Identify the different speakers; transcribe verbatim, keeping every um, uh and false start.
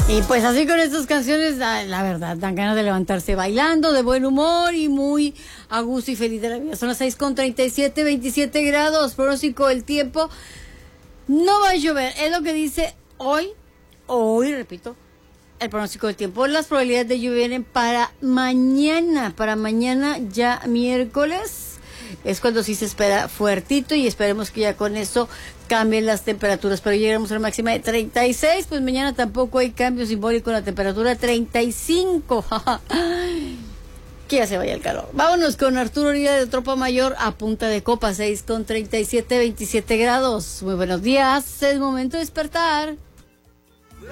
Speaker 1: Y pues así con estas canciones, la, la verdad, dan ganas de levantarse bailando, de buen humor y muy a gusto y feliz de la vida. Son las seis con treinta y siete, veintisiete grados, pronóstico del tiempo. No va a llover, es lo que dice hoy, hoy, repito, el pronóstico del tiempo. Las probabilidades de lluvia vienen para mañana, para mañana ya miércoles. Es cuando sí se espera fuertito y esperemos que ya con eso cambien las temperaturas, pero llegaremos a la máxima de treinta y seis, pues mañana tampoco hay cambio simbólico en la temperatura, treinta y cinco. Que ya se vaya el calor. Vámonos con Arturo Uribe de Tropa Mayor a Punta de Copa, seis con treinta y siete, veintisiete grados. Muy buenos días, es momento de despertar.